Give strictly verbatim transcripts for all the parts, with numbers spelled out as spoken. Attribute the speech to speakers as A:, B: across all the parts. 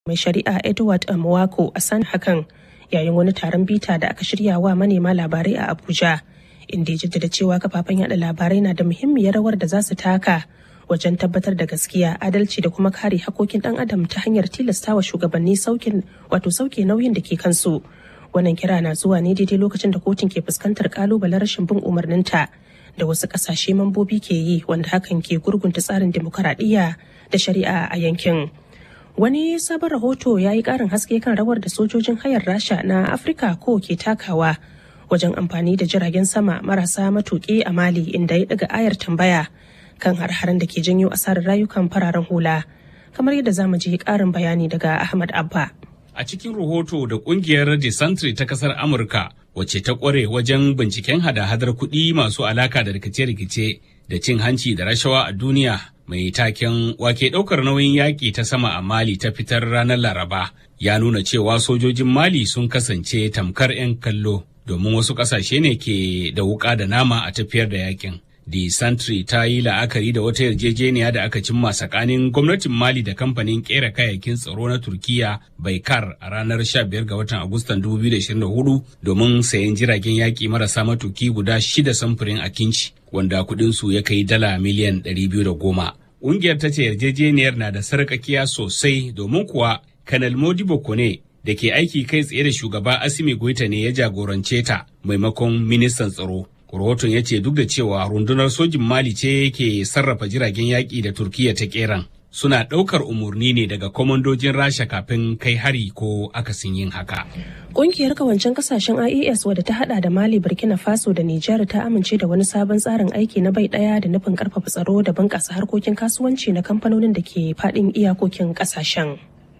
A: mai shari'a Edward Mwako a san hakan yayin wani taron bita da aka shirya wa manema labarai a Abuja, inda ya jaddada cewa kafafen yada labarai na da muhimmiyar rawar da za su taka wajen tabbatar da gaskiya, adalci da kuma kare hakokin dan adam ta hanyar tilastawa shugabanni saukin wato sauke nauyin da ke kansu. Wannan kira na zuwa ne daidai lokacin da kotun ke fuskantar kalubalen rashin bin umarninta da wasu kasashe mambobi ke yi, wanda hakan ke gurgunta tsarin demokaradiyya da shari'a a yankin. Wani sabon rahoto ya yi ƙarin haske kan rawar da sojojin hayar Rasha na Afirka ko ke takawa wajen amfani da jiragen sama marasa matuƙi a Mali, inda ya ɗaga ayar tambaya kan har-haren da ke janyo asarar rayukan fararen hula. Kamar yadda za mu ji ƙarin bayani daga Ahmad Abba.
B: A cikin rahoto da ƙungiyar Desantry ta ƙasar Amurka, wacce ta ƙware wajen binciken hada-hadar kuɗi masu alaka da rikice-rikice da cin hanci da rashawa a duniya, mai taken wake ɗaukar nauyin yaƙi ta sama a Mali ta fitar ranar Laraba, ya nuna cewa sojojin Mali sun kasance tamkar 'yan kallo, domin wasu ƙasashe ne ke da wuƙa da nama a tafiyar da yaƙin. The Sentry ta yi la'akari da wata yarjejeniya da aka cimma tsakanin gwamnatin Mali da kamfanin kera kayayyakin tsaro na Turkiya Baykar a ranar sha biyar ga watan Agustan dubu biyu da ashirin da hudu domin sayen jiragen yaƙi marasa matuki guda shida samfurin Akinci, wanda kuɗinsu ya kai dala miliyan ɗari biyu da goma. Ƙungiyar ta ce yarjejeniyar na da sarƙaƙiya sosai, domin kuwa Kanal Modibo Kone da ke aiki kai tsaye da shugaba Assimi Goïta ne ya jagorance ta maimakon ministan tsaro. Rahoton ya ce duk da cewa rundunar sojin Mali ce ke sarrafa jiragen yaƙi da Turkiyya ta ƙeran, suna ɗaukar umarni ne daga kwamandojin Rasha kafin kai hari ko akasin yin haka.
A: Ƙungiyar kawancen kasashen I A S wadda ta hada da Mali, Burkina Faso da Nijar ta amince da wani sabon tsarin aiki na bai ɗaya da nufin ƙarfafa tsaro da bunƙasa harkokin kasuwanci na kamfanonin da ke faɗin iyakokin ƙasashen.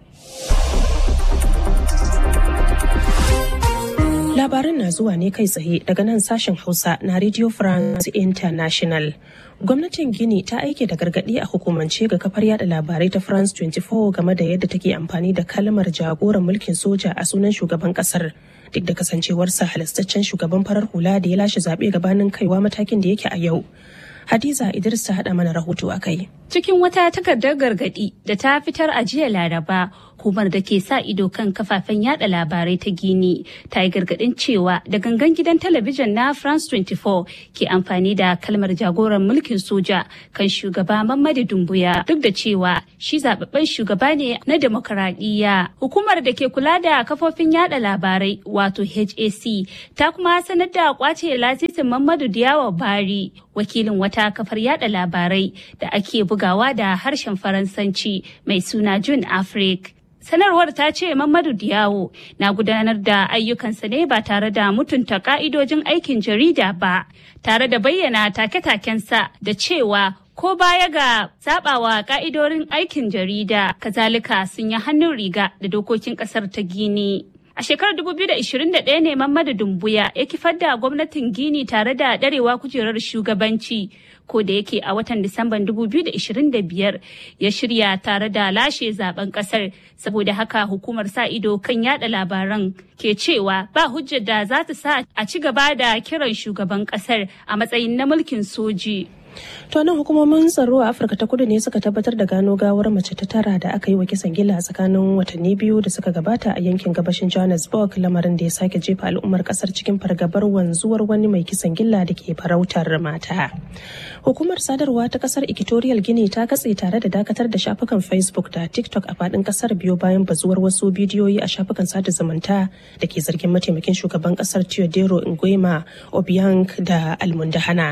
A: Labarin na zuwa ne kai tsaye daga nan sashen Hausa na Radio France International. Gwamnatin Gini ta aike da gargaɗi a hukumance ga kafar yada labarai ta France twenty-four game da yadda take amfani da kalmar jagoran mulkin soja a sunan shugaban kasar, duk da kasancewarsa halastaccen shugaban farar hula da ya lashe zaɓe gabanin kaiwa matakin da yake a yau. Hadiza Idris ta haɗa mana rahoto a kai.
C: Cikin wata takardar gargaɗi da ta fitar a jiya Laraba, hukumar da ke sa ido kan kafafen yada labarai ta Gini ta yi gargaɗin cewa da gangan gidan talabijin na France twenty-four ke amfani da kalmar jagoran mulkin soja kan shugaba Mamadu Dumbuya, duk da cewa shi zababben shugaba ne na demokaradiyya. Hukumar da ke kula da kafofin yada labarai wato H A C ta kuma sanar da kwace lasisin Mamadu Diyawa Bari, wakilin wata kafar yada labarai da ake bugawa da harshen Faransanci mai suna June Afrique. Sanarwar ta ce Mamadu Diyawo na gudanar da ayyukansa ne ba tare da mutunta ka'idojin aikin jarida ba, tare da bayyana take-takensa da cewa ko baya ga sabawa ka'idodin aikin jarida, kazalika sun yi hannun riga da dokokin kasar ta Gini. A shekarar dubu biyu da ashirin da ɗaya ne Mamadu Dumbuya ya kifar da gwamnatin Gini tare da ɗarewa kujerar shugabanci, ko da yake a watan Disamban dubu biyu da ashirin da biyar ya shirya tare da lashe zaben kasar. Saboda haka hukumar sa ido kan yada labaran ke cewa ba hujjar da za ta sa a ci gaba da kiran shugaban kasar a matsayin na mulkin soji.
A: To nan hukumomin tsaro a Afirka ta Kudu ne suka tabbatar da gano gawar mace ta tara da aka yi wa kisan gilla tsakanin watanni biyu da suka gabata a yankin gabashin Johannesburg, lamarin da ya sake jefa al'ummar kasar cikin fargabar wanzuwar wani mai kisan gilla da ke farautar mata. Hukumar sadarwa ta kasar Equatorial Guinea ta katse tare da dakatar da shafukan Facebook da TikTok a fadin kasar biyo bayan bazuwar wasu bidiyoyi a shafukan sada zumunta da ke zargin mataimakin shugaban kasar Teodoro Nguema Obiang da almundahana.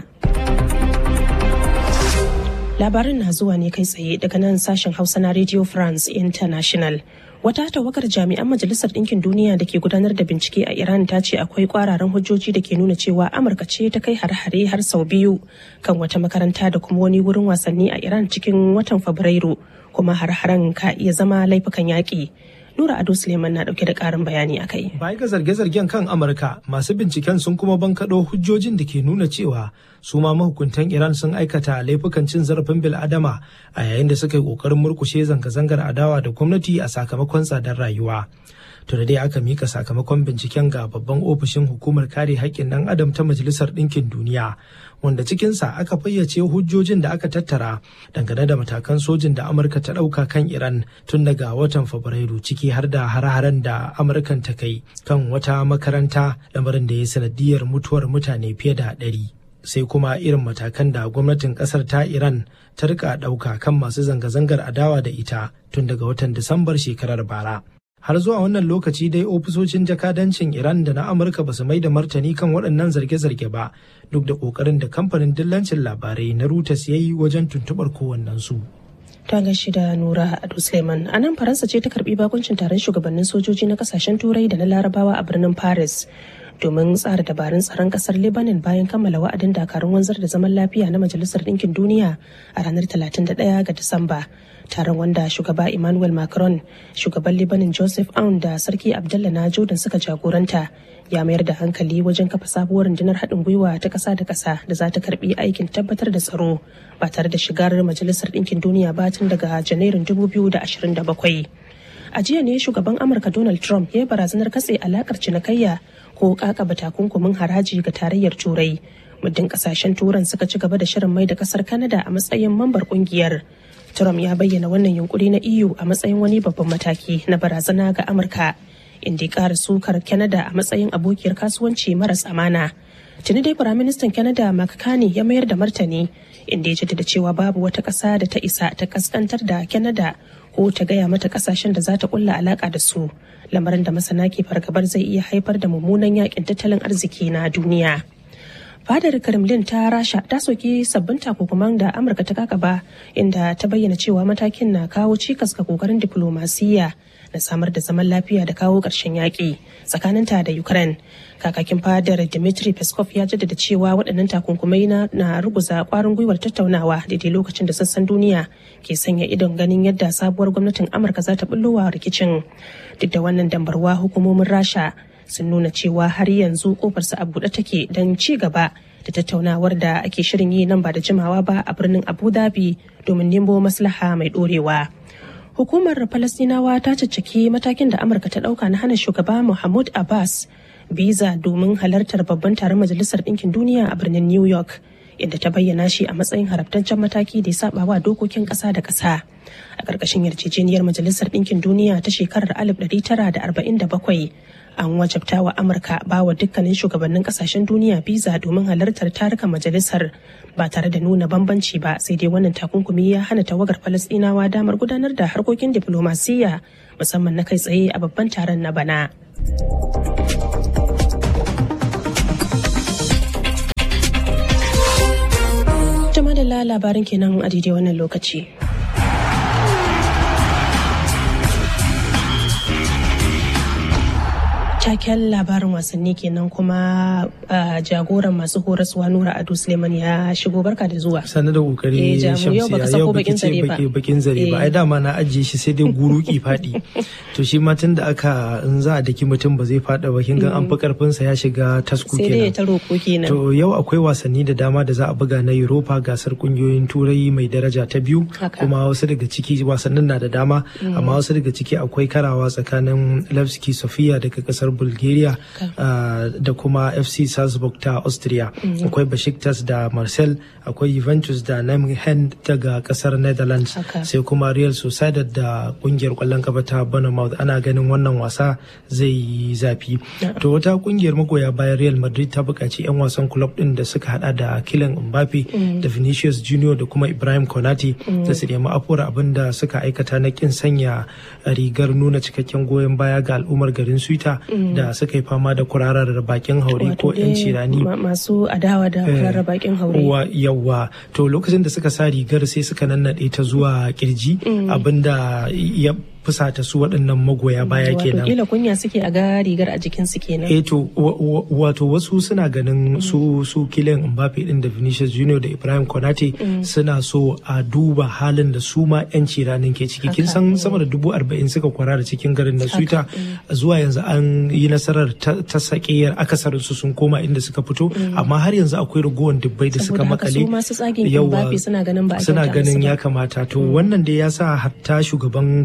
A: Labarin na zuwa ne kai tsaye daga nan sashen Hausa na Radio France International. Wata tawagar jami'an Majalisar Ɗinkin Duniya da ke gudanar da bincike a Iran ta ce akwai kwararan hujjoji da ke nuna cewa Amurka ce ta kai har-hare har sau biyu kan wata makaranta da kuma wani wurin wasanni a Iran cikin watan Fabrairu, kuma har-haren ka iya zama laifukan yaƙi. Nura Ado Suleiman na dauke da karin bayani a kai.
D: Baya ga zarge-zargen kan Amurka, masu binciken sun kuma bankaɗo hujjojin da ke nuna cewa su ma mahukuntan Iran sun aikata laifukan cin zarafin bil'adama a yayin da suka yi ƙoƙarin murkushe zanga-zangar adawa da gwamnati a sakamakon tsadar rayuwa. To da dai aka mika sakamakon binciken ga babban ofishin hukumar kare haƙƙin ɗan adam ta Majalisar Ɗinkin Duniya, wanda cikinsa aka fayyace hujjojin da aka tattara dangane da matakan sojin da Amurka ta ɗauka kan Iran tun daga watan Fabrairu, ciki har da hare-haren da Amurkan ta kai kan wata makaranta, lamarin da ya sanadiyar mutuwar mutane fiye da ɗari. Sai kuma irin matakan da gwamnatin ƙasar ta Iran ta rika ɗauka kan masu zanga-zangar adawa da ita tun daga watan Disambar shekarar bara. Har zuwa wannan lokaci dai ofisoshin jakadancin Iran da na Amurka ba su mai da martani kan waɗannan zarge-zarge ba, duk da ƙoƙarin da kamfanin dillancin labarai na Reuters ya yi wajen tuntuɓar kowannensu.
A: Ta gashi da Nura Ado Suleiman. A nan Faransa ce ta karɓi bakuncin taron shugabannin sojoji na kasashen Turai da na Larabawa a birnin Paris domin tsara dabarun tsaron ƙasar Lebanon bayan kammala wa'adin dakarun wanzar da zaman lafiya na Majalisar Ɗinkin Duniya a ranar talatin da ɗaya ga Disamba. Taron wanda shugaba Emmanuel Macron, shugaban Lebanon Joseph Aoun da Sarki Abdullah na Jordan suka jagoranta ya mayar da hankali wajen kafa sabuwar rundunar haɗin gwiwa ta ƙasa da ƙasa da za ta karɓi aikin tabbatar da tsaro ba tare da shigar Majalisar Ɗinkin Duniya ba tun daga Janairun dubu biyu da ashirin da bakwai. A jiya ne shugaban Amurka Donald Trump ya barazanar katse alakar cinikayya ko kakaba takunkumin haraji ga tarayyar Turai. Muddin kasashen Turan suka ci gaba da shirin mai da kasar Canada a matsayin mambar kungiyar. Trump ya bayyana wannan yunkuri na E U a matsayin wani babban mataki na barazana ga Amurka, inda ya ƙara sukar Canada a matsayin abokiyar kasuwanci maras amana. Tuni dai Firaministan Canada Mark Carney ya mayar da martani, inda ya jaddada cewa babu wata ƙasa da ta isa ta kaskantar da Canada ko ta gaya mata ƙasashen da za ta ƙulla alaƙa da su, lamarin da masana ke fargabar zai iya haifar da mummunan yakin tattalin arziki na duniya. Fadar Kremlin ta Rasha ta soki sabbin takunkuman da Amurka ta kakaba, inda ta bayyana cewa matakin na kawo cikas ga kokarin diflomasiyya na samar da zaman lafiya da kawo ƙarshen yaƙi tsakaninta da Ukraine. Kakakin fadar Dmitry Peskov ya jaddada cewa waɗannan takunkumai na, na ruguza ƙwarin gwiwar tattaunawa daidai lokacin da sassan duniya ke sanya idon ganin yadda sabuwar gwamnatin Amurka za ta bullowa rikicin. Duk da wannan dambarwa, hukumomin Rasha sun nuna cewa har yanzu kofarsa a buɗe take don ci gaba da tattaunawar da ake shirin yi nan ba da jimawa ba a birnin Abu Dhabi domin nemo maslaha mai ɗorewa. Hukumar Falastinawa ta cicciki matakin da Amurka ta ɗauka na hana shugaba Mahmud Abbas biza domin halartar babban taron Majalisar Ɗinkin Duniya a birnin New York, inda ta bayyana shi a matsayin haramtaccen mataki da ya saba wa dokokin ƙasa da ƙasa. A ƙarƙashin yarjejeniyar Majalisar Ɗinkin Duniya ta shekarar alif ɗari tara da arba'in da bakwai, an wajabta wa Amurka ba wa dukkanin shugabannin ƙasashen duniya biza domin halartar tarukan majalisar ba tare da nuna bambanci ba, sai dai wannan takunkumi ya hana tawagar Falasɗinawa damar gudanar da harkokin diflomasiyya musamman na kai tsaye a babban taron na bana. Jama'a da labarin kenan a daidai wannan lokaci. Taken labarin wasanni kenan kuma jagoran masu horaswa Nura Ado Suleiman ya shigo. Barka da zuwa.
D: Sannu da kokari Shamsiya, yau baki ce bakin zare ba, ai dama na ajiye shi sai dai guruki fadi. To shi ma tun da aka in za a daki mutum ba zai fada ba, kin ga an fi karfin sa ya shiga tasku kenan.
A: Sai dai ta roko kenan.
D: To yau akwai wasanni da dama da za a buga na Europa, gasar kungiyoyin Turai mai daraja ta biyu, kuma wasu daga ciki wasannin na da dama, amma wasu daga ciki akwai karawa tsakanin Levski Sofia daga kasar Bulgaria uh, da kuma F C Salzburg ta Austria. Mm-hmm. Akwai Besiktas da Marseille, akwai Juventus da Nijmegen daga kasar Netherlands. Okay. Sai kuma Real Sociedad da kungiyar kwallon kafa ta Bournemouth. Ana ganin wannan wasa zai yi zafi. Yeah. To wata kungiyar magoya bayan Real Madrid ta buƙaci 'yan wasan club din da suka hada da Kylian Mbappe, mm-hmm. da Vinicius Junior da kuma Ibrahim Konate, mm-hmm. da su nemi afuwar abin da suka aikata na kin sanya rigar nuna cikakken goyon baya ga al'ummar garin Suita, mm-hmm. da suka yi fama da kurarar bakin haure ko 'yan cirani
A: masu adawa da kurarar bakin haure.
D: Yawwa, to lokacin da suka sa rigar sai suka nannaɗe ta zuwa kirji, mm. abinda ya fusata su waɗannan magoya baya kenan.
A: Wato kila kunya suke a ga rigar a jikin su kenan.
D: Eh to wato wasu suna ganin su su Kylian Mbappe din da Vinicius Junior da Ibrahim Konate suna so a duba halin da su ma yan ciranin ke ciki. Kin san sama da dubu arba'in suka kwarara cikin garin na Suita, zuwa yanzu an yi nasarar ta sakiyar akasarin su sun koma inda suka fito, amma har yanzu akwai ragowar dubbai da suka makale.
A: Saboda haka su masu tsagin Mbappe suna ganin ba a
D: suna ganin ya kamata. To wannan da ya sa hatta shugaban gasar La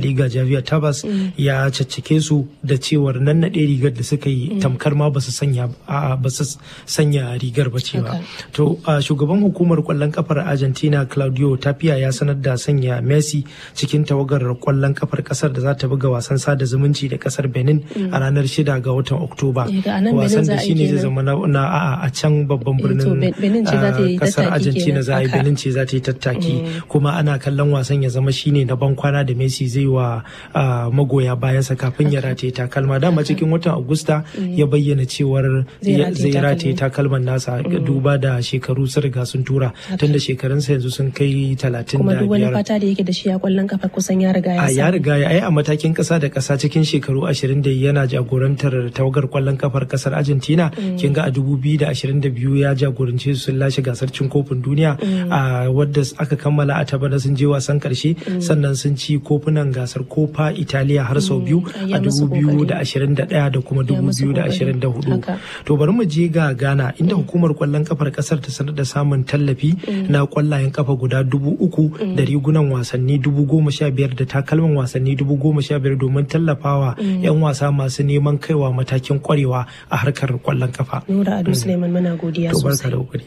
D: Liga Javier Tebas ya caccake su da cewar nan naɗe rigar da suka yi tamkar ma ba su sanya ba su sanya rigar ba ce ba. To shugaban hukumar kwallon kafar Argentina Claudio Tapia ya sanar da sanya Messi cikin tawagar kwallon kafar kasar da za ta buga wasan sada zumunci da kasar Benin a ranar shida ga watan Oktoba. Wasan da shine zai zama na a can babban birnin kasar Argentina za a yi Benin ce za ta yi tattaki, kuma ana kallon wasan ya zama shine na ban kwana da Messi zai wa magoya bayansa kafin ya rataye takalma. Dama cikin watan Agusta ya bayyana cewar zai rataye takalman nasa duba da shekaru sun riga sun tura tunda shekarunsa yanzu sun kai talatin da biyar. Kuma duk wani fata da yake da shi a kwallon kafa kusan ya riga ya ya riga ya yi a matakin kasa da kasa cikin shekaru ashirin da yana jagorantar tawagar kwallon kafar kasar Argentina. Kin ga a dubu biyu da ashirin da biyu ya jagorance su sun lashe gasar cin kofin duniya a wadda aka kammala a tabana sun je wasan karshe, sannan sun ci kofunan gasar kofa Italiya har sau biyu a dubu biyu da ashirin da ɗaya da kuma dubu biyu da ashirin da hudu. To bari mu je ga Ghana inda hukumar kwallon kafar kasar ta sanar da samun tallafi na kwallayen kafa guda dubu uku da rigunan wasanni dubu goma sha biyar da takalman wasanni dubu goma sha biyar domin tallafawa 'yan wasa masu neman kaiwa matakin kwarewa a harkar kwallon kafa.
A: Nura Ado Suleiman muna godiya sosai.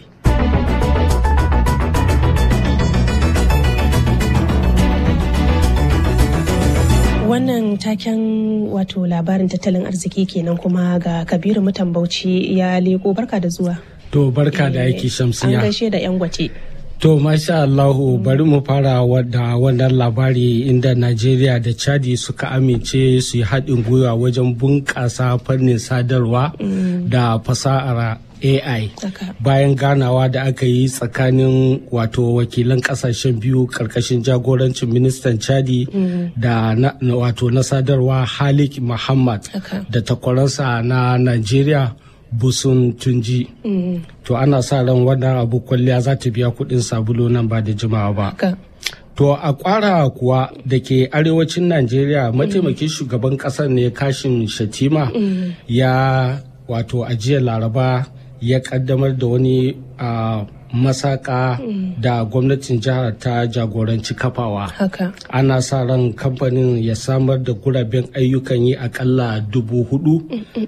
A: Wannan taken wato labarin tattalin arziki kenan, kuma ga Kabiru Mutan Bauchi ya leko. Barka da zuwa.
E: To barka da aiki Shamsiya.
A: An gaishe da 'yan gwate.
E: To masha Allahu, bari mu fara da wannan labari inda Najeriya da Chadi suka amince su yi haɗin gwiwa wajen bunƙasa fannin sadarwa da fasahar A I bayan ganawa da aka yi tsakanin wato wakilan kasashen biyu karkashin jagorancin ministan Chadi da na, wato na sadarwa Halik Muhammad da takwaransa na Najeriya Busun Tunji. To ana sa ran wannan abu kwalliya za ta biya kuɗin sabulu nan ba da jimawa ba. To a kwara kuwa da ke arewacin Najeriya mataimakin shugaban ƙasar ne Kashim Shatima ya wato ajiyar Laraba ya kaddamar da wani a masaka da gwamnatin jihar ta jagoranci kafawa. Ana sa ran kamfanin ya samar da guraben ayyukan yi akalla dubu hudu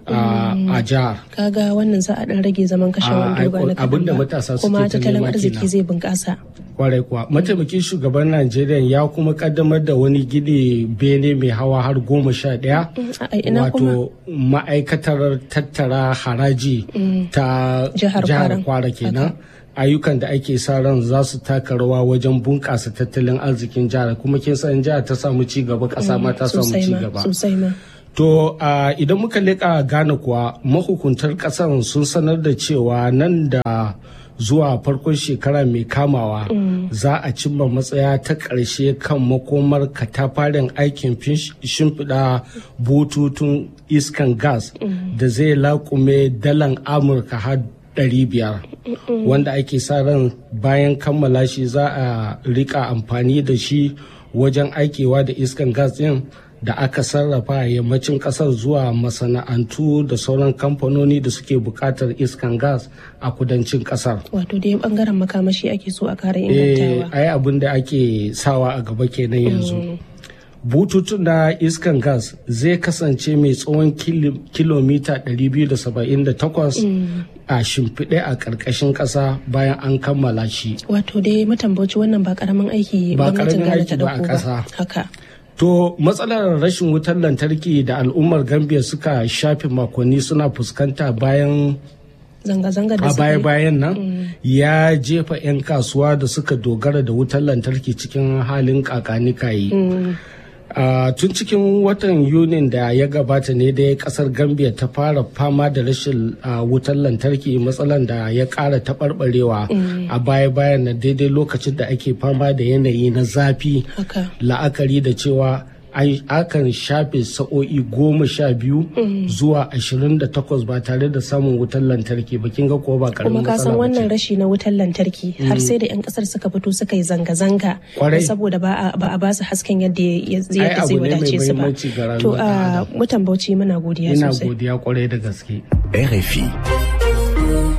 E: a jihar.
A: Kaga wannan za a dan rage zaman kashe wando ba na kadan ba, kuma tattalin arziki zai bunƙasa.
E: Kwarai kuwa mataimakin shugaban Najeriya ya kuma kaddamar da wani gini bene mai hawa har goma sha ɗaya wato ma'aikatar tattara haraji ta jihar Kwara kenan. Ayyukan da ake sa ran za su taka rawa wajen bunƙasa tattalin arzikin jihar, kuma kin san jihar ta samu ci gaba, ƙasa ma ta samu ci gaba. To idan muka leƙa Ghana kuwa mahukuntar ƙasar sun sanar da cewa nan da zuwa farkon shekara mai kamawa za a cimma matsaya ta ƙarshe kan makomar katafaren aikin shimfiɗa bututun iskan gas da zai laƙume dalan Amurka har ɗari biyar, wanda ake sa ran bayan kammala shi za a rika amfani da shi wajen aikewa da iskan gas ɗin da aka sarrafa a yammacin ƙasar zuwa masana'antu da sauran kamfanoni da suke buƙatar iskan gas a kudancin ƙasar.
A: Wato dai bangaren makamashi ake so a kare ingantawa.
E: Eh, ai abin da ake sawa a gaba kenan yanzu. Bututun na iskan gas zai kasance mai tsawon kilomita ɗari biyu da saba'in da takwas a shimfiɗe a ƙarƙashin ƙasa bayan an kammala shi.
A: Wato dai matambaci wannan ba ƙaramin aiki
E: ba ƙaramin aiki ba a ƙasa.
A: Haka.
E: To matsalar rashin wutar lantarki da al'ummar Gambia suka shafe makonni suna fuskanta bayan
A: zanga-zanga da
E: a baya-bayan nan mm. ya jefa 'yan kasuwa da suka dogara da wutar lantarki cikin halin kakanikayi. Mm. Uh, tun cikin watan yunin da ya gabata ne da kasar Gambia ta fara fama da rashin uh, wutar lantarki, matsalan da ya kara taɓarɓarewa mm. a baya-bayan na daidai lokacin da ake fama da yanayi na zafi. Okay. La'akari da cewa akan shafe sa'o'i goma sha biyu zuwa ashirin da takwas ba tare da samun wutar lantarki ba. Kin ga ko ba karamin matsala ba. Kuma ka san
A: wannan rashi na wutar lantarki har sai da 'yan kasar suka fito suka yi zanga-zanga saboda ba a ba su hasken yadda zai wadace su ba. To a mutan Bauchi muna godiya sosai.
E: Ina godiya kwarai da gaske.
F: R F I.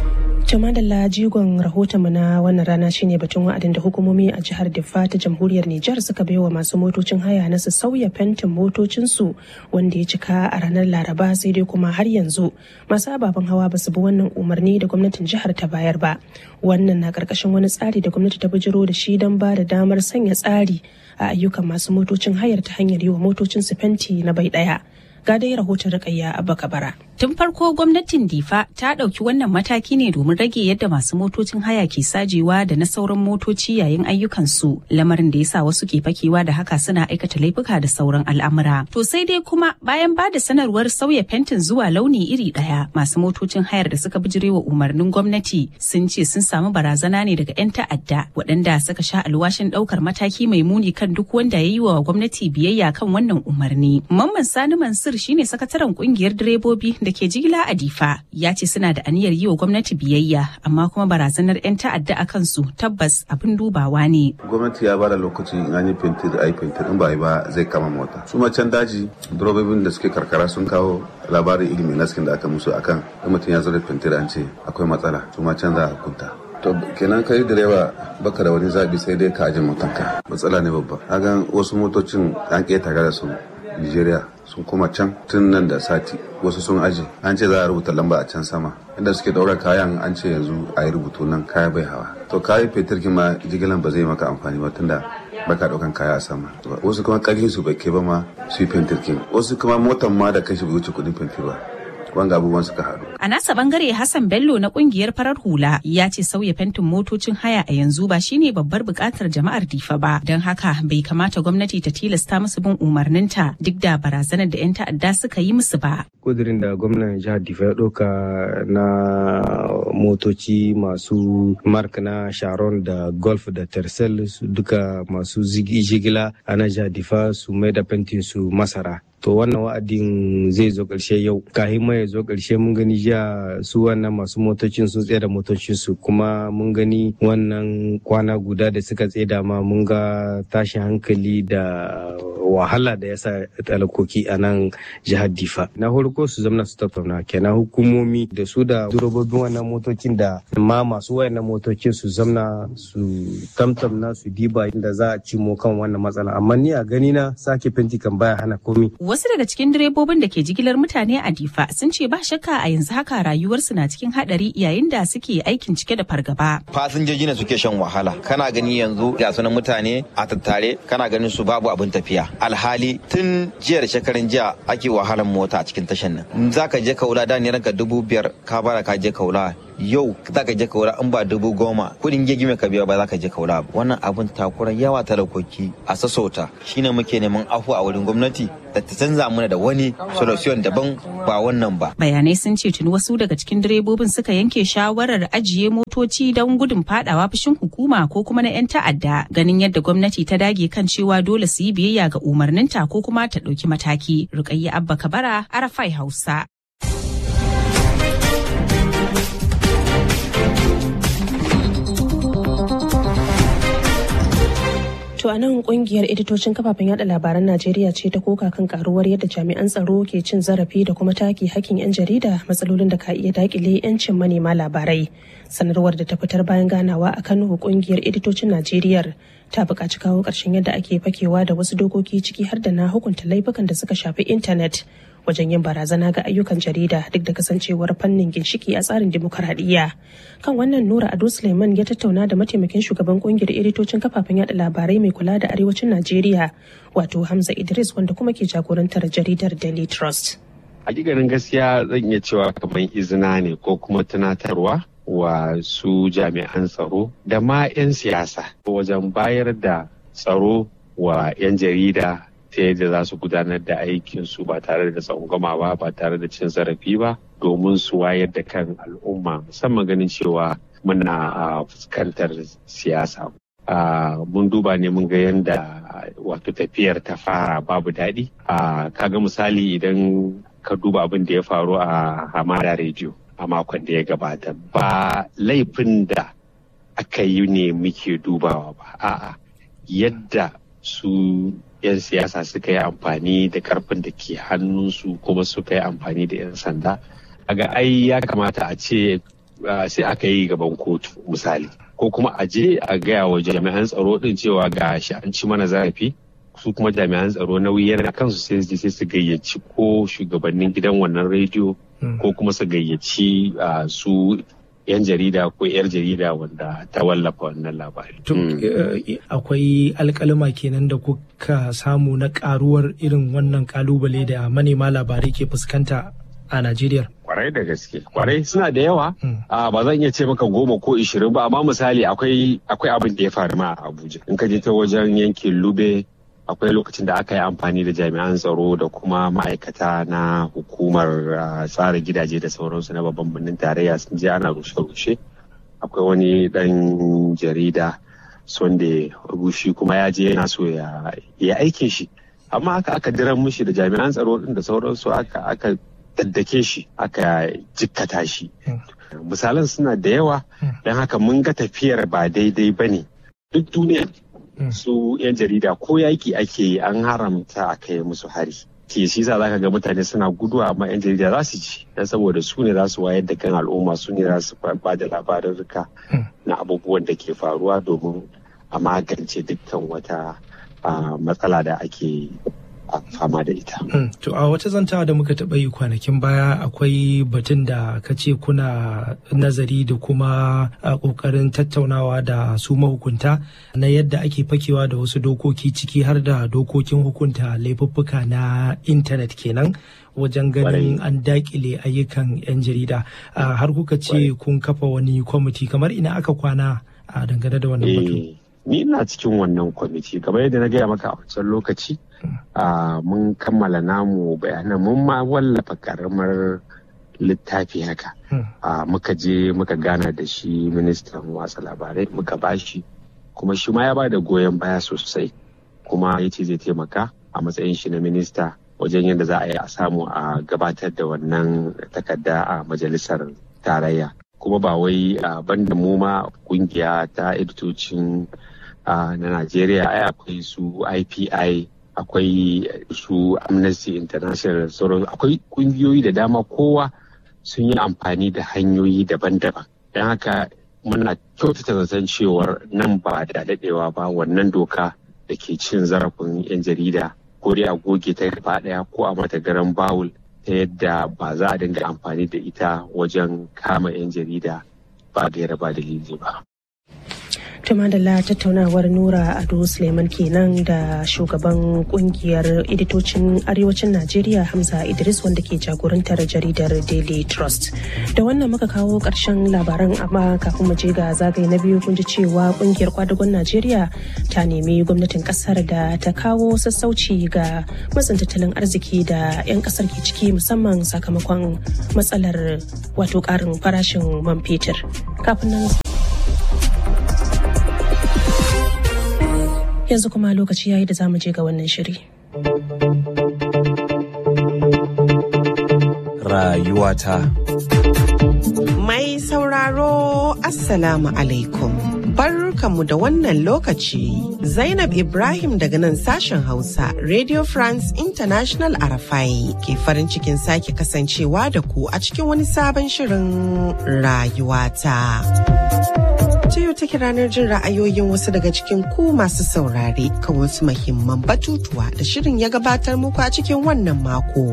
A: Jama'a da jigon rahotonmu na wannan rana shine batun wa'adin da hukumomi a jihar Diffa ta jamhuriyar Nijar suka baiwa masu motocin haya na su sauya fentin motocinsu wanda ya cika a ranar Laraba, sai dai kuma har yanzu masu ababen hawa ba su bi wannan umarni da gwamnatin jihar ta bayar ba. Wannan na karkashin wani tsari da gwamnati ta bijiro da shi don ba da damar sanya tsari a ayyukan masu motocin hayar ta hanyar yi wa motocinsu fenti na bai ɗaya. Ga dai rahoton Rukayya Abba Kabara.
F: Tun farko gwamnatin Difa ta ɗauki wannan mataki ne domin rage yadda masu motocin haya ke sajewa da na sauran motoci yayin ayyukansu, lamarin da ya sa wasu ke fakewa da haka suna aikata laifuka da sauran al'amura. To sai dai kuma bayan ba da sanarwar sauya fentin zuwa launi iri ɗaya, masu motocin hayar da suka bijirewa umarnin gwamnati sun ce sun samu barazana ne daga 'yan ta'adda waɗanda suka sha alwashin ɗaukar mataki mai muni kan duk wanda ya yi wa gwamnati biyayya kan wannan umarni. Mamman Sani Mansur shine sakataren kungiyar direbobi da ke jigila a Difa, ya ce suna da aniyar yi wa gwamnati biyayya, amma kuma barazanar 'yan ta'adda a kansu tabbas abin dubawa ne.
G: Gwamnati ya bada lokaci in an yi fentir ai fentir, in ba yi ba zai kama mota. Su ma can daji direbobin da suke karkara sun kawo labarin ilimin naskin da aka musu akan in mutum ya zo da fentir an ce akwai matsala, su ma can za a hukunta. To kenan kai direba baka da wani zabi sai dai ka aje motanka. Matsala ne babba. Hagan wasu motocin an ƙetare da su Nigeria sun kuma can tun nan da sati, wasu sun aje an ce za a rubuta lamba a can sama inda suke daura kayan, an ce yanzu a yi rubutu nan kaya bai hawa. To kayi fetur ma jigilan ba zai maka amfani ba tunda baka daukan kaya a sama. Wasu kuma karfin su bai kai ba ma su yi fetur, wasu kuma motan ma da kashi bai wuce kudin fetur ba. Wanga abubuwan suka haɗu.
F: A nasa bangare Hassan Bello na kungiyar farar hula ya ce sauya fentin motocin haya a yanzu ba shine babbar buƙatar jama'ar Difa ba, don haka bai kamata gwamnati ta tilasta musu bin umarninta duk da barazanar da 'yan ta'adda suka yi musu ba.
H: Kudirin da gwamnan jihar Difa ya ɗauka na motoci masu mark na Sharon da Golf da Tercel duka masu jigila a na jihar Difa su mai da fentin su masara. To wannan wa'adin zai zo ƙarshe yau. Kahin mai zo ƙarshe mun gani jiya su wannan masu motocin sun tsaye da motocinsu, kuma mun gani wannan kwana guda da suka tsaye da ma mun ga tashin hankali da wahala da yasa talakoki a nan jihar Difa. Na farko su zamana su tattauna, kenan hukumomi da su da durobobin wannan motocin da ma masu wayannan motocin su zamana su tamtamna su diba inda za a cimo kan wannan matsala. Amma ni a gani na sake fenti kan baya hana komi.
F: Wasu daga cikin direbobin da ke jigilar mutane a Difa sun ce ba shakka a yanzu haka rayuwarsu na cikin hadari yayin da suke aikin cike da fargaba.
I: Fasinjoji ne suke shan wahala. Kana gani yanzu ga sunan mutane a tattare, kana ganin su babu abin tafiya. Alhali tun jiya da shekarun jiya ake wahalan mota a cikin tashan nan. Za ka je Kaula da ne ranka dubu biyar ka bara ka je Kaula. Yau za ka je Kaula in ba dubu goma kudin gegime ka biya ba za ka je Kaula. Wannan abin takuran yawa talakoki a sassauta shine muke neman afu a wurin gwamnati da ta canza mana da wani solution daban ba wannan ba.
F: Bayanai sun ce tuni wasu daga cikin direbobin suka yanke shawarar ajiye motoci don gudun fadawa fushin hukuma ko kuma na 'yan ta'adda, ganin yadda gwamnati ta dage kan cewa dole su yi biyayya ga umarninta ko kuma ta ɗauki mataki. Rukayya Abba Kabara, Arafai Hausa.
A: To a nan kungiyar editocin kafafen yada labaran Najeriya ce ta koka kan karuwar yadda jami'an tsaro ke cin zarafi da kuma take hakkin 'yan jarida, matsalolin da ka iya dakile 'yancin manema labarai. Sanarwar da ta fitar bayan ganawa a Kano, kungiyar editocin Najeriya ta buƙaci kawo ƙarshen yadda ake fakewa da wasu dokoki ciki har da na hukunta laifukan da suka shafi intanet wajen yin barazana ga ayyukan jarida duk da kasancewar fannin ginshiki a tsarin dimokuraɗiyya. Kan wannan Nura Ado Suleiman ya tattauna da mataimakin shugaban kungiyar editocin kafafen yada labarai mai kula da arewacin Najeriya, wato Hamza Idris, wanda kuma ke jagorantar jaridar Daily Trust.
J: Hakikanin gaskiya zan iya cewa kamar izina ne ko kuma tunatarwa wa su jami'an tsaro da ma 'yan siyasa wajen bayar da tsaro wa 'yan jarida ta yadda za su gudanar da aikinsu ba tare da tsangwama ba, ba tare da cin zarafi ba, domin su wayar da kan al'umma, musamman ganin cewa muna fuskantar siyasa. Mun duba ne mun ga yadda wato tafiyar ta fara babu daɗi. Kaga misali idan ka duba abin da ya faru a Hamada rediyo a makon da ya gabata, ba laifin da aka yi ne muke dubawa ba, a'a yadda su 'yan siyasa suka yi amfani da karfin da ke hannunsu kuma suka yi amfani da 'yan sanda. Aga ai ya kamata a ce sai aka yi gaban kotu misali, ko kuma a je a gaya wa jami'an tsaro din cewa ga shi an ci mana zarafi, su kuma jami'an tsaro nauyi yana kansu sai su sai su gayyaci ko shugabannin gidan wannan rediyo ko kuma su gayyaci su yan jarida ko yar jarida wanda ta wallafa wannan labari.
D: Akwai alkalima kenan da kuka samu na karuwar irin wannan kalubale da manema labarai ke fuskanta a Najeriya?
J: Kwarai da gaske, kwarai suna da yawa. Ba zan iya ce maka goma ko ishirin ba, amma misali akwai akwai abin da ya faru ma a Abuja. In ka je ta wajen yankin Lube, akwai lokacin da aka yi amfani da jami'an tsaro da kuma ma'aikata na hukumar tsara gidaje da sauransu na babban birnin tarayya sun je ana rushe-rushe. Akwai wani dan jarida Sunday Rushi kuma ya je yana so ya aikin shi, amma aka aka diran mishi da jami'an tsaro din da sauransu aka aka daddake shi aka jikkata shi. Misalan suna da yawa, don haka mun ga tafiyar ba daidai ba ne. Duk duniya su 'yan jarida ko yaki ake yi an haramta a kai musu hari. Ke shi sa zaka ga mutane suna guduwa, amma 'yan jarida za su ji, don saboda su ne za su wayar da kan al'umma, su ne za su ba da labarurruka na abubuwan da ke faruwa domin a magance dukkan wata matsala da ake fama da ita.
D: To a wata zantawa da muka taɓa yi kwanakin baya akwai batun da ka ce kuna nazari da kuma ƙoƙarin tattaunawa da su mahukunta na yadda ake fakewa da wasu dokoki, ciki har da dokokin hukunta laifuffuka na intanet kenan, wajen ganin an dakile ayyukan 'yan jarida. Har kuka ce kun kafa wani kwamiti, kamar ina aka kwana a dangane da wannan batu?
J: Ni ina cikin wannan kwamiti, kamar yadda na gaya maka a wancan lokaci. Uh, mun kammala namu bayanan, mun ma wallafa karamar littafi haka. Uh, muka je muka gana da shi ministan watsa labarai, muka bashi kuma shi ma ya ba da goyon baya sosai, kuma ya ce zai taimaka a matsayin shi na minista wajen yadda za a yi a samu a gabatar da wannan takarda a majalisar tarayya. Kuma ba wai uh, banda mu ma kungiya ta editocin uh, na Najeriya, ai akwai su I P I, akwai su Amnesty International, sauran akwai kungiyoyi da dama, kowa sun yi amfani da hanyoyi daban-daban. Don haka muna kyautata zaton cewar nan ba da daɗewa ba wannan doka da ke cin zarafin 'yan jarida ko dai a goge ta gaba ɗaya ko a mata garan bawul, ta yadda ba za a dinga amfani da ita wajen kama 'yan jarida ba gaira ba dalili ba.
A: Tumadala tattaunawar Nura Ado Suleiman kenan da shugaban kungiyar editocin arewacin Najeriya Hamza Idris, wanda ke jagorantar jaridar Daily Trust. Da wannan muka kawo ƙarshen labaran, amma kafin mu je ga zagaye na biyu, kun ji cewa kungiyar kwadagon Najeriya ta nemi gwamnatin kasar da ta kawo sassauci ga matsin tattalin arziki da 'yan kasar ke ciki, musamman sakamakon matsalar wato ƙarin farashin man fetur. Kafin nan yanzu kuma lokaci yayi da zamu je ga wannan shiri.
K: Rayuwata.
L: Mai sauraro, Assalamu alaikum. Barkanmu da wannan lokaci. Zainab Ibrahim daga nan sashen Hausa, Radio France International Arafai, ke farin cikin sake kasancewa da ku a cikin wani sabon shirin Rayuwata. Ta yau take ranar jin ra'ayoyin wasu daga cikin ku masu saurare kan wasu muhimman batutuwa da shirin ya gabatar muku a cikin wannan mako.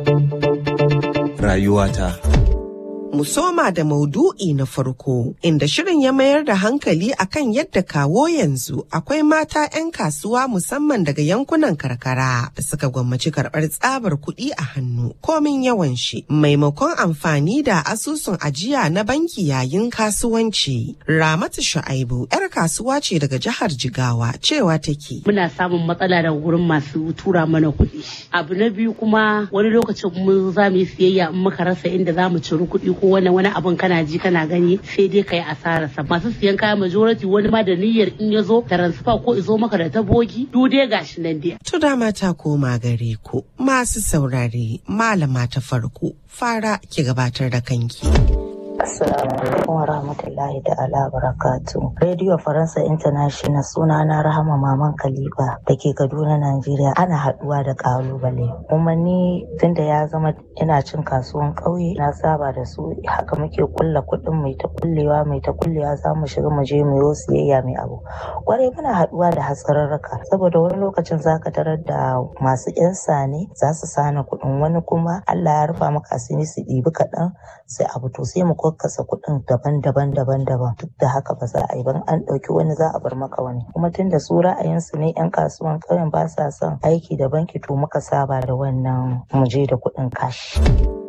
K: Rayuwata.
L: Mu soma da maudu'i na farko, inda shirin ya mayar da hankali akan yadda kawo yanzu akwai mata 'yan kasuwa musamman daga yankunan karkara da suka gwammaci karɓar tsabar kuɗi a hannu komin yawan shi, maimakon amfani da asusun ajiya na banki yayin kasuwanci. Ramatu Shu'aibu 'yar kasuwa ce daga jihar Jigawa, cewa take.
M: Muna samun matsala daga wurin masu tura mana kuɗi. Abu na biyu kuma, wani lokacin mun za mu yi siyayya in muka rasa inda za mu ciri kuɗi ko wani wani abun kana ji kana gani, sai dai kai asararsa. Masu siyan kaya majority wani ma da niyyar in ya zo transfer ko izo maka da tabogi, du dai gashi nan dai.
L: To dama ta koma gare ku masu saurare, malama ta farko fara ki gabatar da kanki.
K: Assalamu alaikum wa rahmatullahi ta'ala barakatu. Radio Faransa International, suna na Rahama Maman Khalifa da ke Kaduna, Najeriya. Ana haduwa da kalubale. Kuma ni tunda ya zama ina cin kasuwan ƙauye, na saba da su, haka muke kulla kuɗin mai ta kullewa mai ta kullewa za mu shiga mu je mu yi siyayya mai abu. Kwarai muna haduwa da hatsararraka saboda wani lokacin zaka tarar da masu yan sane za su sana kuɗin, wani kuma Allah ya rufa maka asiri su ɗibi kaɗan sai abu to sai mu kasa kuɗin daban-daban daban-daban, duk da haka ba za a yi ban an ɗauki wani za a bar maka wani. Kuma tun da su ra'ayinsu ne 'yan kasuwan ƙauyen ba sa son aiki da banki, to muka saba da wannan muje da kuɗin kashi.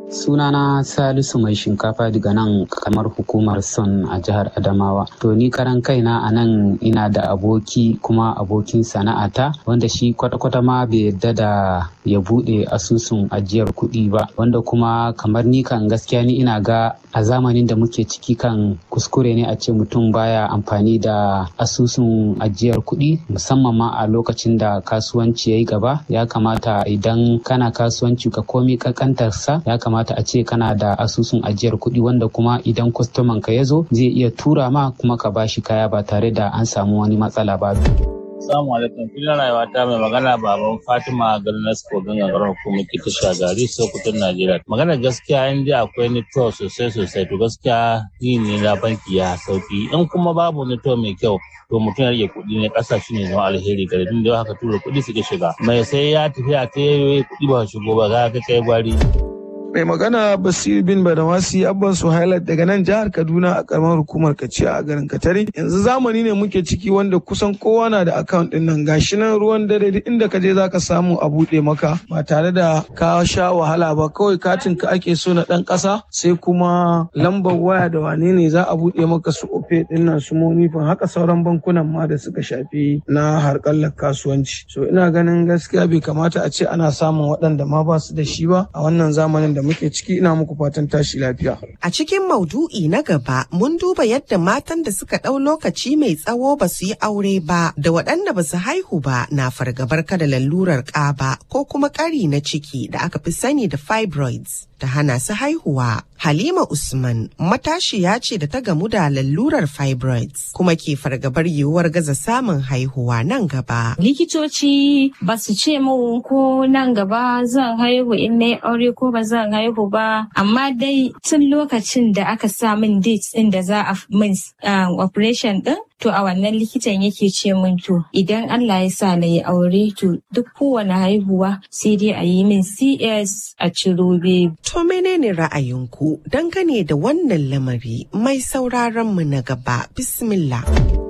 N: Sunana Salisu mai shinkafa daga nan kamar hukumar Son a jihar Adamawa. To ni karan kaina a nan ina da aboki kuma abokin sana'ata wanda shi kwata-kwata ma bai yadda da ya bude asusun ajiyar kuɗi ba, wanda kuma kamar ni kan gaskiya ni ina ga a zamanin da muke ciki kan kuskure ne a ce mutum baya amfani da asusun ajiyar kuɗi, musamman ma a lokacin da kasuwanci ya yi gaba. Ya kamata idan kana kasuwanci ka komi kakantarsa, ya kamata a ce kana da asusun ajiyar kuɗi wanda kuma idan kwastoman ka ya zo zai iya tura ma kuma ka bashi kaya ba tare da an samu wani matsala ba.
O: Assalamu alaikum. Filin rayuwa ta mai magana baban Fatima Galnas ko gangan hukumar ta Shagari Sokoto Najeriya. Magana gaskiya in dai akwai network sosai sosai to gaskiya yin ne na banki ya sauki. In kuma babu network mai kyau to mutum ya rage kuɗi ne ƙasa shi ne zama alheri gare tun da haka tura kuɗi suke shiga. Mai sai ya tafi a ta yi kuɗi ba shigo ba za ka kai gwari.
P: Mai magana Basir bin Badamasi Abban Suhailat daga nan jihar Kaduna a karamar hukumar Kaciya a garin Katare. Yanzu zamani ne muke ciki wanda kusan kowa na da account din nan, gashi nan ruwan dare duk inda ka je zaka samu a buɗe maka ba tare da ka sha wahala ba, kawai katin ka ake so na ɗan ƙasa sai kuma lambar waya da wane ne za a buɗe maka su ofe din nan su monifin, haka sauran bankunan ma da suka shafi na harkallar kasuwanci. So ina ganin gaskiya bai kamata a ce ana samun waɗanda ma ba su da shi ba a wannan zamanin da muke ciki. Ina muku fatan tashi lafiya.
L: A cikin maudu'i na gaba mun duba yadda matan da suka ɗau lokaci mai tsawo ba su yi aure ba da waɗanda ba su haihu ba na fargabar kada lalurar ƙaba ko kuma ƙari na ciki da aka fi sani da fibroids ta hana su haihuwa. Halima Usman matashiya ce da ta gamu da lalurar fibroids kuma ke fargabar yiwuwar gaza samun haihuwa nan gaba.
Q: Likitoci ba su ce mu ko nan gaba zan haihu in na aure ko ba zan haihu ba, amma dai tun lokacin da aka sa min date din da za a min operation din, to a wannan likitan yake ce min to idan Allah ya sa na yi aure to duk kowane haihuwa sai dai a yi min C S a ciro baby.
L: To menene ra'ayinku dangane da wannan lamari? Mai sauraron mu na gaba, bismillah.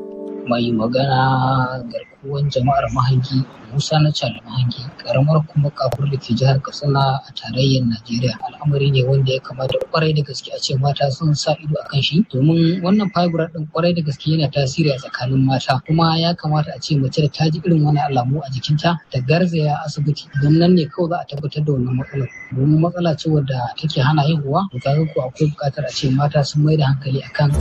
R: Mai magana garkuwan jama'ar Mahangi Musa na Cali Mahangi, karamar kuma kafur da ke jihar Katsina a tarayyar Najeriya. Al'amari ne wanda ya kamata kwarai da gaske a ce mata sun sa ido a kan shi, domin wannan fibroid din kwarai da gaske yana tasiri a tsakanin mata, kuma ya kamata a ce mace da ta ji irin wani alamu a jikinta ta garzaya asibiti, don nan ne kawai za a tabbatar da wannan matsalar, domin matsala ce wadda take hana haihuwa. To kaga ko akwai buƙatar a ce mata sun mai da hankali akan.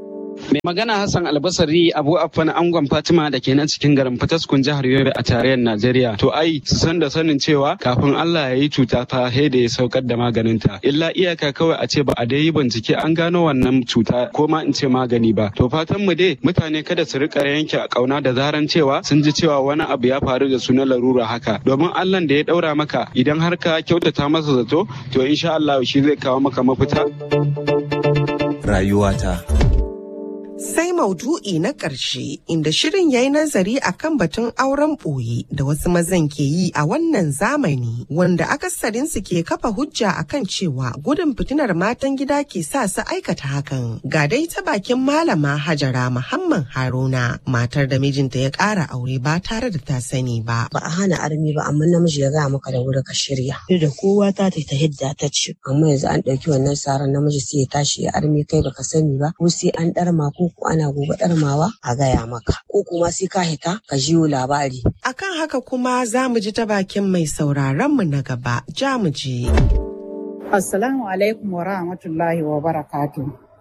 S: Mai magana Hassan Albasari Abu Affan Angon Fatima da ke nan cikin garin Fataskun jihar Yobe a tarayyar Najeriya. To ai su san da sanin cewa kafin Allah ya yi cuta fa sai da ya saukar da maganinta. Illa iyaka kawai a ce ba a dai yi bincike an gano wannan cuta ko ma in ce magani ba. To fatan mu dai mutane kada su rika yanke a kauna da zaran cewa sun ji cewa wani abu ya faru da su na larura haka. Domin Allah da ya daura maka idan har ka kyautata masa zato to insha Allah shi zai kawo maka mafita.
T: Rayuwata.
L: Sai maudu'i na ƙarshe inda shirin ya yi nazari a kan batun auren ɓoye da wasu mazan ke yi a wannan zamani, wanda akasarinsu ke kafa hujja a kan cewa gudun fitinar matan gida ke sa su aikata hakan. Ga dai ta bakin Malama Hajara Muhammad Haruna, matar da mijinta ya ƙara aure ba tare da ta sani ba.
U: Ba a hana armi ba, amma namiji ya gaya maka da wuri ka shirya. Duk da kowa ta ta hidda ta ce, amma yanzu an ɗauki wannan saran namiji sai ya tashi ya armi kai baka sani ba, ko sai an ɗarma ko ko ana gobe ɗarmawa a gaya maka, ko kuma sai ka hita ka jiyo labari.
L: Akan haka kuma za mu ji ta bakin mai sauraron mu na gaba, ja mu je.
V: Assalamu alaikum wa rahmatullahi wa barakatuh.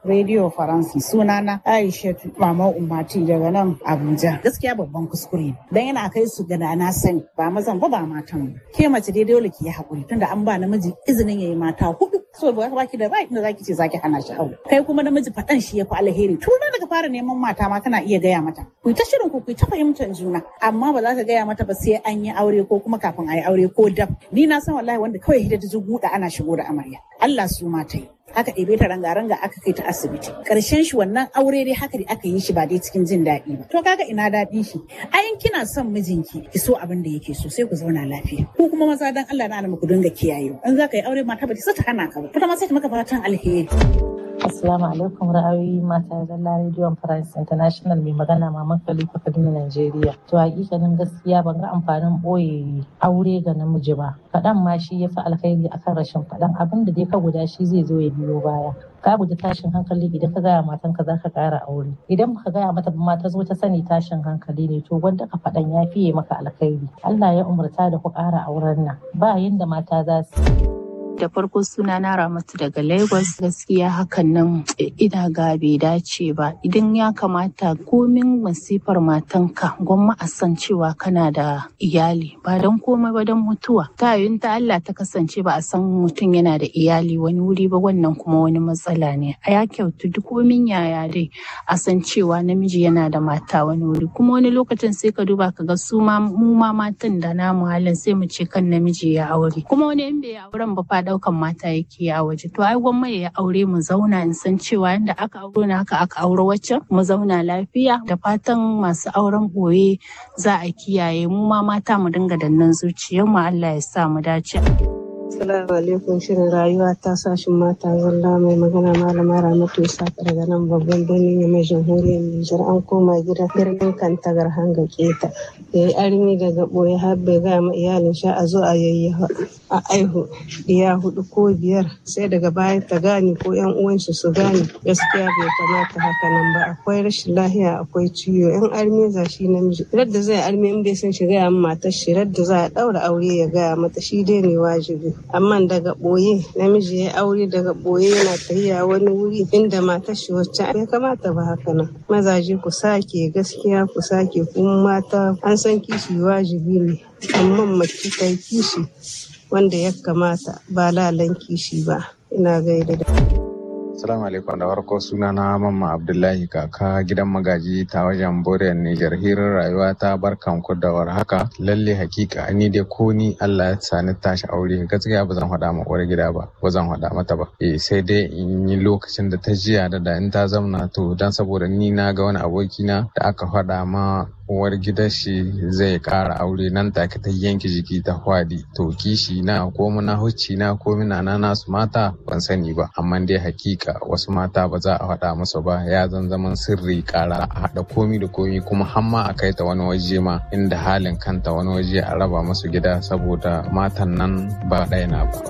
T: Radio Faransa. Sunana Aisha Mama Ummati daga nan Abuja. Gaskiya babban kuskure. Dan yana kai su ga na sani ba mazan ba ba matan. Ke mace dai dole ki yi hakuri tunda an ba namiji izinin yayi mata hudu. So ba ki da right da zaki ce zaki hana shi aure. Kai kuma namiji faɗan shi yafi alheri. Tun daga fara neman mata ma kana iya gaya mata. Ku ta shirin ku ku ta fahimtar juna amma ba za ka gaya mata ba sai an yi aure ko kuma kafin a yi aure ko dab. Ni na san wallahi wanda kawai hidda ta guda ana shigo da amarya. Allah su mata yi. Aka ɗebe ta ranga-ranga aka kai ta asibiti. Ƙarshen shi wannan aure dai haka da aka yi shi ba dai cikin jin daɗi ba. To kaga ina daɗin shi. Ayin kina son mijinki ki so abin da yake so sai ku zauna lafiya. Ku kuma maza dan Allah na alama ku dinga kiyayewa. In za ka yi aure mata ba ta ta hana ka ba. Kuma ma sai ta maka fatan alheri.
V: Assalamu alaikum ra'ayoyi mata zalla Radio France International mai magana Maman Khalifa Kaduna Najeriya. To hakikanin gaskiya ban ga amfanin boye aure ga namiji ba. Faɗan ma shi yafi alkhairi akan rashin faɗan abin da dai ka guda shi zai zo ya biyo baya. Ka guji tashin hankali idan ka gaya matanka za ka ƙara aure. Idan baka gaya mata ba ta zo ta sani tashin hankali ne to wanda ka faɗan ya fiye maka alkhairi. Allah ya umarta da ku ƙara auren nan. Ba yanda mata za su
W: Da farko suna na Ramatu daga Lagos. Gaskiya hakan nan ina ga bai dace ba. Idan ya kamata komin masifar matanka gwamma a san cewa kana da iyali ba don komai ba don mutuwa. Ta yin ta Allah ta kasance ba a san mutum yana da iyali wani wuri ba wannan kuma wani matsala ne. A ya kyautu duk komin yaya dai a san cewa namiji yana da mata wani wuri. Kuma wani lokacin sai ka duba ka ga su ma mu ma matan da namu halin sai mu ce kan namiji ya aure. Kuma wani in bai auren ba fa daukan mata yake a waje to ai gwamma ya aure mu zauna in san cewa yanda aka auro na haka aka auro waccan mu zauna lafiya da fatan masu auren boye za a kiyaye mu ma mata mu dinga dannan zuciyar mu Allah ya sa mu dace.
X: Assalamu alaikum shirin rayuwa ta sashin mata zalla mai magana malama Ramatu Isa daga nan babban birnin mai jamhuriyar Nijar an koma gida birnin Kantagar hanga keta da ya armi daga boye har bai ga ma iyalin sha a zo a yayyafa a aihu diya hudu ko biyar sai daga baya ta gane ko yan uwan shi su gane gaskiya bai kamata haka nan ba akwai rashin lafiya akwai ciwo yan armi za shi namiji radda zai armi in bai san shi ga matar shi radda za a daura aure ya ga mata shi dai ne wajibi amma daga ɓoye namiji ya aure daga ɓoye yana tafiya wani wuri inda matar shi wacce ya kamata ba haka nan mazaje ku sake gaskiya ku sake kuma mata an san kishi wajibi ne amma mace ta kishi wanda ya kamata ba lalan kishi ba ina gaida da
Y: Assalamu alaikum da farko suna na Mamma Abdullahi kaka gidan magaji ta wajen Boriyar Nijar hirar rayuwa ta barkan ku da warhaka lalle hakika ni dai ko ni Allah ya sani tashi aure gaskiya ba zan faɗa ma uwar gida ba ba zan faɗa mata ba eh sai dai in yi lokacin da ta jiya da da in ta zamna to dan saboda ni na ga wani aboki na da aka faɗa ma uwar gidan shi zai ƙara aure nan take ta yanke jiki ta hwadi to kishi na ko muna hucci na ko mina na nasu mata ban sani ba amma dai hakika wasu mata ba za a faɗa musu ba ya zan zaman sirri ƙara a haɗa komi da komi kuma hamma a kai ta wani waje ma inda halin kanta wani waje a raba musu gida saboda matan nan ba ɗaya na ba.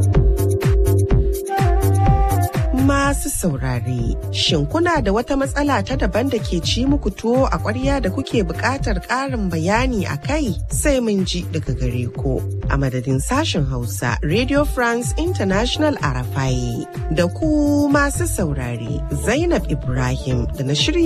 L: Masu saurare, shin kuna da wata matsala ta daban da ke ci muku tuwo a ƙwarya da kuke buƙatar ƙarin bayani a kai sai mun ji daga gare ku. A madadin sashen Hausa, Radio France International Arafai da ku masu saurare, Zainab Ibrahim da na shirya